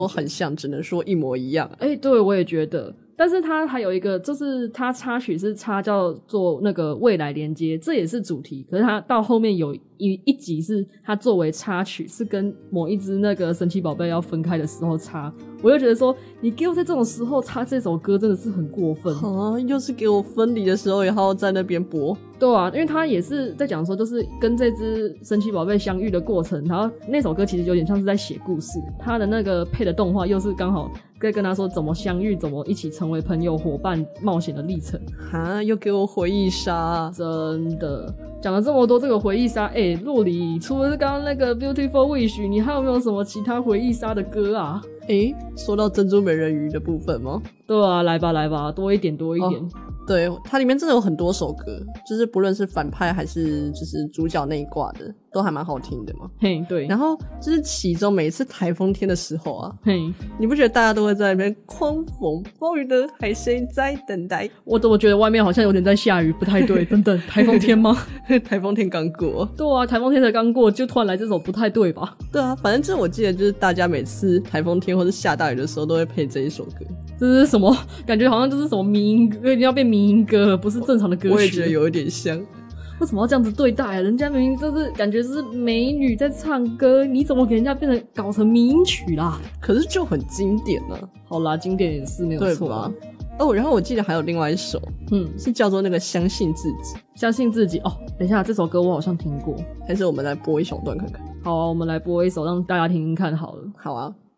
都很像，只能说一模一样。 对，我也觉得。但是它还有一个，就是它插曲是插叫做那个未来连接，这也是主题。可是它到后面有一集是它作为插曲，是跟某一只那个神奇宝贝要分开的时候插。我就觉得说，你给我在这种时候插这首歌真的是很过分啊！又是给我分离的时候，然后在那边播。 对啊，因为他也是在讲说，就是跟这只神奇宝贝相遇的过程，然后那首歌其实有点像是在写故事，他的那个配的动画又是刚好在跟他说怎么相遇，怎么一起成为朋友、伙伴、冒险的历程。 哈，又给我回忆杀， 真的讲了这么多这个回忆杀，洛里除了是刚刚那个 Beautiful Wish， 你还有没有什么其他回忆杀的歌啊？ 说到珍珠美人鱼的部分吗？ 对啊，来吧来吧，多一点多一点。 对，它里面真的有很多首歌，就是不论是反派还是就是主角那一挂的，都还蛮好听的嘛。 嘿，对。 然后就是其中每一次台风天的时候啊， 嘿， 你不觉得大家都会在那边狂风暴雨的海参在等待？ 我怎么觉得外面好像有点在下雨，不太对。等等，台风天吗？ 台风天刚过。 对啊，台风天才刚过，就突然来这首不太对吧？ 对啊，反正这我记得就是大家每次台风天或是下大雨的时候都会配这一首歌。 这是什么？感觉好像就是什么民音歌，一定要变民音歌，不是正常的歌曲。 我也觉得有一点像。 为什么要这样子对待啊？人家明明就是感觉是美女在唱歌，你怎么给人家变成搞成民音曲啦？ 可是就很经典啊。 好啦，经典也是没有错啊。 然后我记得还有另外一首，是叫做那个相信自己。 相信自己哦，等一下，这首歌我好像听过， 还是我们来播一小段看看？ 好啊，我们来播一首让大家听听看好了。 好啊。